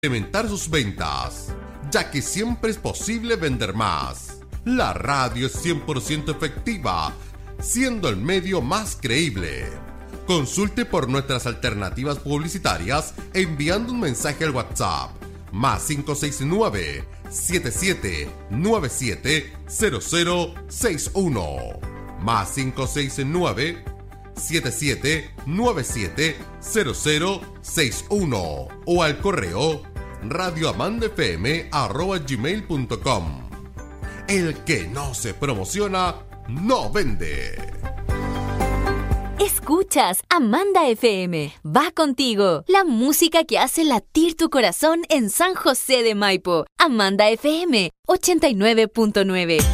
incrementar sus ventas, ya que siempre es posible vender más. La radio es 100% efectiva, siendo el medio más creíble. Consulte por nuestras alternativas publicitarias enviando un mensaje al WhatsApp más 569 7797 0061 más 569 7797 0061 o al correo radioamandafm@gmail.com. El que no se promociona, no vende. Escuchas Amanda FM. Va contigo. La música que hace latir tu corazón en San José de Maipo. Amanda FM 89.9.